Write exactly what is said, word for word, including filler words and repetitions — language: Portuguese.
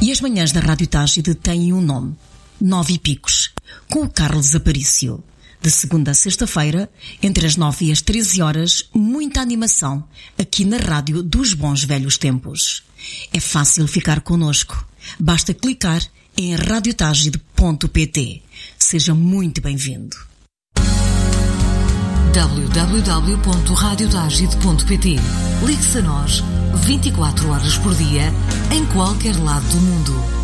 E as manhãs da Rádio Tágide têm um nome: Nove e Picos, com o Carlos Aparício. De segunda a sexta-feira, entre as nove e as treze horas, muita animação, aqui na Rádio dos Bons Velhos Tempos. É fácil ficar connosco. Basta clicar em radiotagide ponto pt. Seja muito bem-vindo. w w w ponto radiotagide ponto pt. Ligue-se a nós vinte e quatro horas por dia, em qualquer lado do mundo.